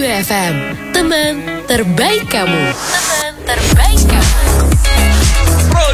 FM, teman terbaik kamu. Teman terbaik kamu. Pro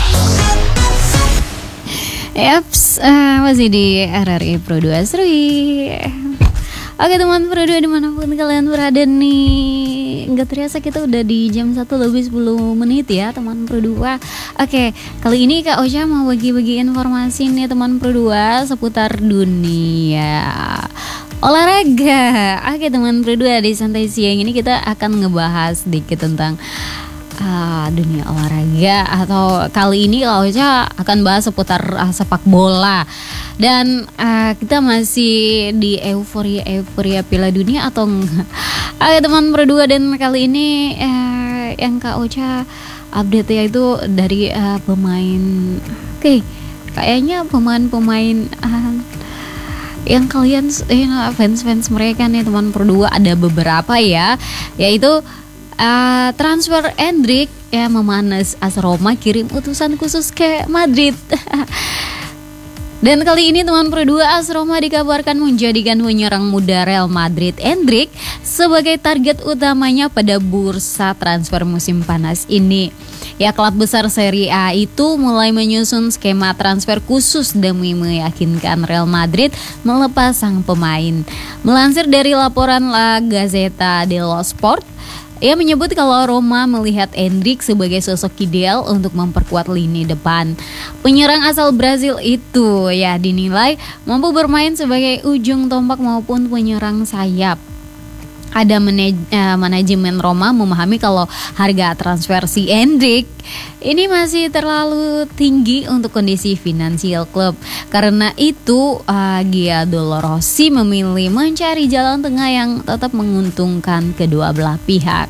2. Yaps, masih di RRI Pro 2 seru. Oke teman Pro 2 dimanapun kalian berada nih, nggak terasa kita udah di jam 1 lebih 10 menit ya teman Pro 2. Oke, kali ini Kak Osha mau bagi-bagi informasi nih teman Pro 2 seputar dunia olahraga. Oke teman Pro 2, di santai siang ini kita akan ngebahas sedikit tentang dunia olahraga, atau kali ini Kak Osha akan bahas seputar sepak bola. Dan kita masih di euforia Piala Dunia atau enggak? Oke teman Pro 2, dan kali ini yang Kak Osha update ya itu dari pemain. Oke, kayaknya pemain-pemain yang kalian fans mereka nih teman Pro 2 ada beberapa ya, yaitu transfer Endrick ya memanas AS Roma kirim utusan khusus ke Madrid. Dan kali ini teman Pro 2, AS Roma dikabarkan menjadikan penyerang muda Real Madrid Endrick sebagai target utamanya pada bursa transfer musim panas ini. Ya, klub besar Serie A itu mulai menyusun skema transfer khusus demi meyakinkan Real Madrid melepas sang pemain. Melansir dari laporan La Gazzetta dello Sport, ia menyebut kalau Roma melihat Endrick sebagai sosok ideal untuk memperkuat lini depan. Penyerang asal Brazil itu ya dinilai mampu bermain sebagai ujung tombak maupun penyerang sayap. Ada manajemen Roma memahami kalau harga transfer si Endrick ini masih terlalu tinggi untuk kondisi finansial klub. Karena itu Gianluigi Rossi memilih mencari jalan tengah yang tetap menguntungkan kedua belah pihak.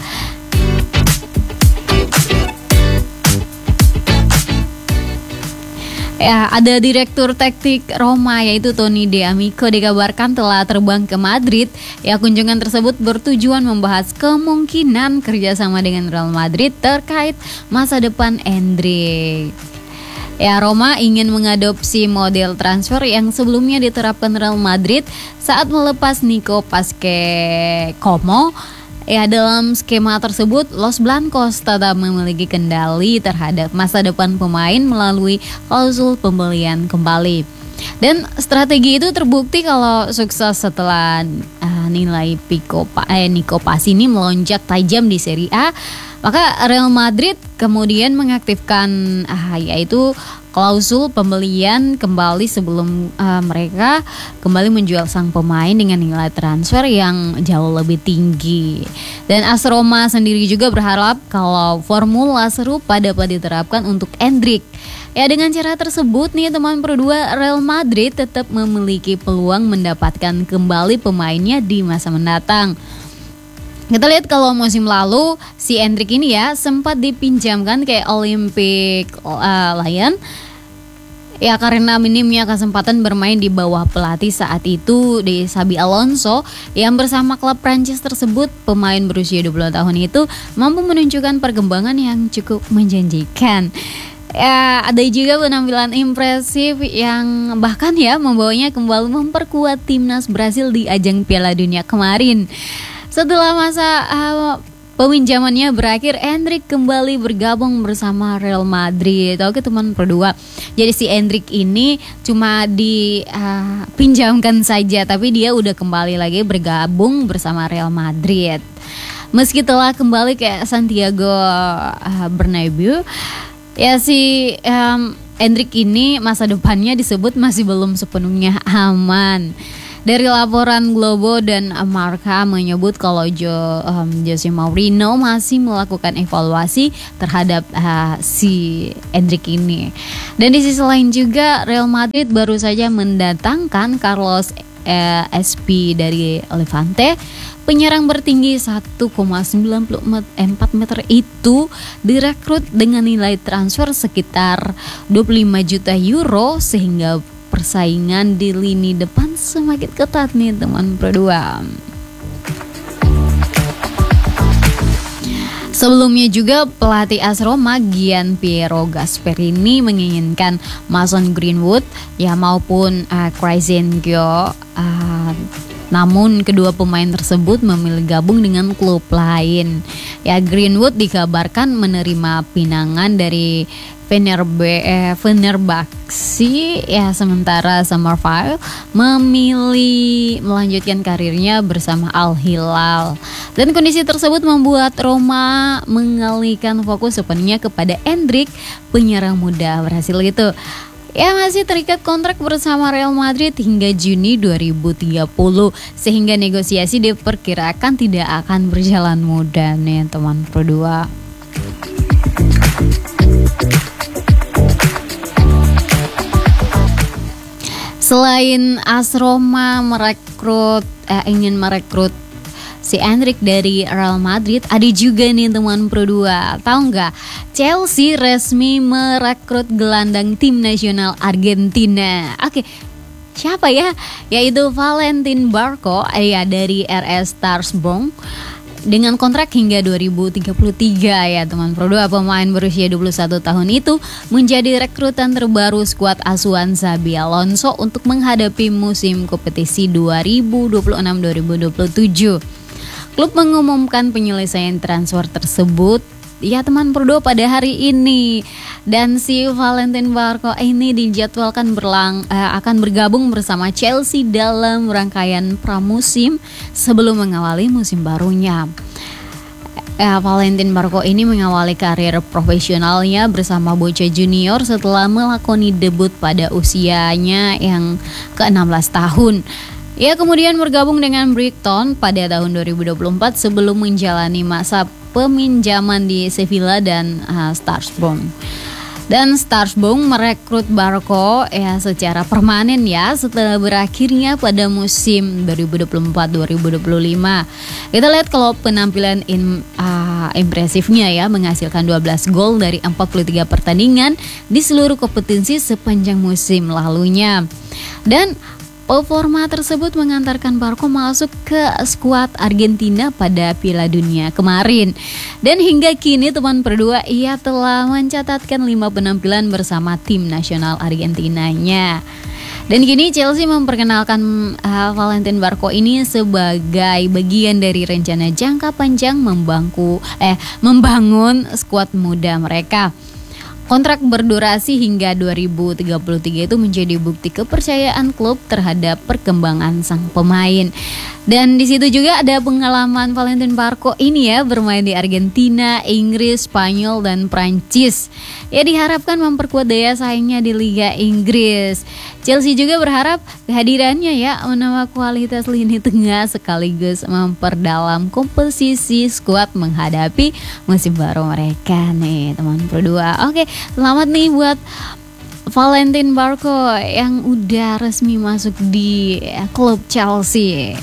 Ya, ada direktur taktik Roma yaitu Tony De Amico dikabarkan telah terbang ke Madrid. Ya, kunjungan tersebut bertujuan membahas kemungkinan kerjasama dengan Real Madrid terkait masa depan Endrick. Ya, Roma ingin mengadopsi model transfer yang sebelumnya diterapkan Real Madrid saat melepas Nico Pasquecomo. Ya, dalam skema tersebut Los Blancos tetap memiliki kendali terhadap masa depan pemain melalui klausul pembelian kembali. Dan strategi itu terbukti kalau sukses setelah nilai Nico Pasini melonjak tajam di Serie A. Maka Real Madrid kemudian mengaktifkan yaitu klausul pembelian kembali sebelum mereka kembali menjual sang pemain dengan nilai transfer yang jauh lebih tinggi. Dan AS Roma sendiri juga berharap kalau formula serupa dapat diterapkan untuk Endrick. Ya, dengan cara tersebut nih teman Pro 2, Real Madrid tetap memiliki peluang mendapatkan kembali pemainnya di masa mendatang. Kita lihat kalau musim lalu si Endrick ini ya sempat dipinjamkan ke Olympique Lyon. Ya, karena minimnya kesempatan bermain di bawah pelatih saat itu di Xabi Alonso yang bersama klub Prancis tersebut, pemain berusia 20 tahun itu mampu menunjukkan perkembangan yang cukup menjanjikan. Ya, ada juga penampilan impresif yang bahkan ya membawanya kembali memperkuat timnas Brasil di ajang Piala Dunia kemarin. Setelah masa peminjamannya berakhir, Endrick kembali bergabung bersama Real Madrid. Oke teman Pro 2. Jadi si Endrick ini cuma dipinjamkan saja, tapi dia udah kembali lagi bergabung bersama Real Madrid. Meski telah kembali ke Santiago Bernabeu, ya si Endrick ini masa depannya disebut masih belum sepenuhnya aman. Dari laporan Globo dan Marca menyebut kalau Jose Mourinho masih melakukan evaluasi terhadap si Endrick ini. Dan di sisi lain juga Real Madrid baru saja mendatangkan Carlos SP dari Levante. Penyerang bertinggi 1,94 meter itu direkrut dengan nilai transfer sekitar 25 juta euro sehingga persaingan di lini depan semakin ketat nih teman Pro 2. Sebelumnya juga pelatih AS Roma Gianpiero Gasperini menginginkan Mason Greenwood ya maupun Crescencio Namun kedua pemain tersebut memilih gabung dengan klub lain. Ya, Greenwood dikabarkan menerima pinangan dari Fenerbahce, ya, sementara Summerville memilih melanjutkan karirnya bersama Al Hilal. Dan kondisi tersebut membuat Roma mengalihkan fokus sepenuhnya kepada Endrick, penyerang muda Brasil itu. Ya, masih terikat kontrak bersama Real Madrid hingga Juni 2030, sehingga negosiasi diperkirakan tidak akan berjalan mudah nih teman Pro 2. Selain AS Roma ingin merekrut si Endrick dari Real Madrid, ada juga nih teman Pro 2. Tahu nggak? Chelsea resmi merekrut gelandang tim nasional Argentina. Oke, siapa ya? Yaitu Valentin Barco, ya, dari RS Strasbourg. Dengan kontrak hingga 2033 ya teman Pro 2, pemain berusia 21 tahun itu menjadi rekrutan terbaru skuad asuhan Xabi Alonso untuk menghadapi musim kompetisi 2026-2027. Klub mengumumkan penyelesaian transfer tersebut ya teman Pro 2 pada hari ini. Dan si Valentin Barco ini dijadwalkan akan bergabung bersama Chelsea dalam rangkaian pramusim sebelum mengawali musim barunya. Valentin Barco ini mengawali karir profesionalnya bersama Boca Junior setelah melakoni debut pada usianya yang ke-16 tahun. Ia kemudian bergabung dengan Brighton pada tahun 2024 sebelum menjalani masa peminjaman di Sevilla dan Strasbourg. Dan Strasbourg merekrut Barco ya secara permanen ya setelah berakhirnya pada musim 2024-2025. Kita lihat kalau penampilan impresifnya ya, menghasilkan 12 gol dari 43 pertandingan di seluruh kompetisi sepanjang musim lalunya. Dan performa tersebut mengantarkan Barco masuk ke skuad Argentina pada Piala Dunia kemarin. Dan hingga kini teman Pro 2, ia telah mencatatkan 5 penampilan bersama tim nasional Argentinanya. Dan kini Chelsea memperkenalkan Valentin Barco ini sebagai bagian dari rencana jangka panjang membangun skuad muda mereka. Kontrak berdurasi hingga 2033 itu menjadi bukti kepercayaan klub terhadap perkembangan sang pemain. Dan di situ juga ada pengalaman Valentin Barco ini ya, bermain di Argentina, Inggris, Spanyol, dan Prancis. Ya, diharapkan memperkuat daya saingnya di Liga Inggris. Chelsea juga berharap kehadirannya ya menambah kualitas lini tengah sekaligus memperdalam komposisi skuad menghadapi musim baru mereka nih teman Pro 2. Oke, selamat nih buat Valentin Barco yang udah resmi masuk di klub Chelsea.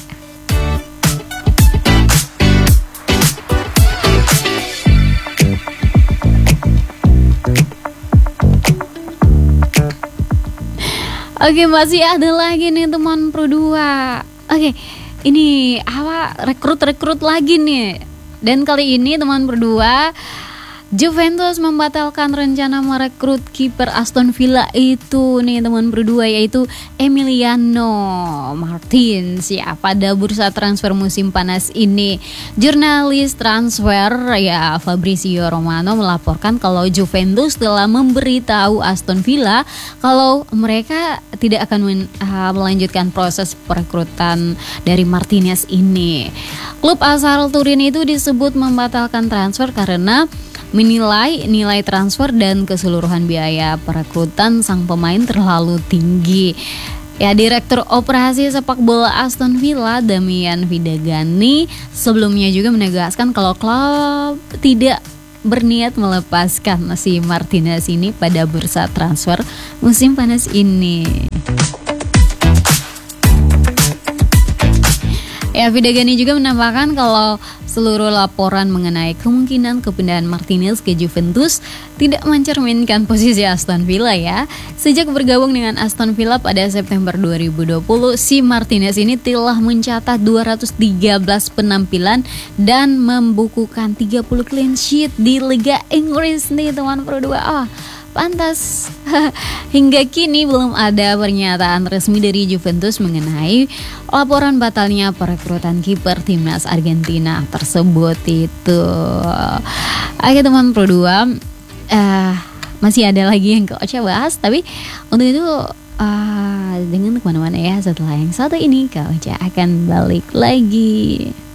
Oke, masih ada lagi nih teman Pro 2. Oke, ini rekrut lagi nih. Dan kali ini teman Pro 2, Juventus membatalkan rencana merekrut kiper Aston Villa itu nih teman Pro 2, yaitu Emiliano Martins ya pada bursa transfer musim panas ini. Jurnalis transfer ya Fabrizio Romano melaporkan kalau Juventus telah memberitahu Aston Villa kalau mereka tidak akan melanjutkan proses perekrutan dari Martinez ini. Klub asal Turin itu disebut membatalkan transfer karena menilai nilai transfer dan keseluruhan biaya perekrutan sang pemain terlalu tinggi. Ya, Direktur Operasi Sepak Bola Aston Villa, Damian Vidagani, sebelumnya juga menegaskan kalau klub tidak berniat melepaskan si Martinez ini pada bursa transfer musim panas ini. Ya, Vidagani juga menambahkan kalau seluruh laporan mengenai kemungkinan kepindahan Martinez ke Juventus tidak mencerminkan posisi Aston Villa ya. Sejak bergabung dengan Aston Villa pada September 2020, si Martinez ini telah mencatat 213 penampilan dan membukukan 30 clean sheet di Liga Inggris nih teman Pro 2. Pantas hingga kini belum ada pernyataan resmi dari Juventus mengenai laporan batalnya perekrutan kiper timnas Argentina tersebut itu. Oke teman Pro 2, masih ada lagi yang Kak Ocha bahas, tapi untuk itu dengan kemana-mana ya. Setelah yang satu ini Kak Ocha akan balik lagi.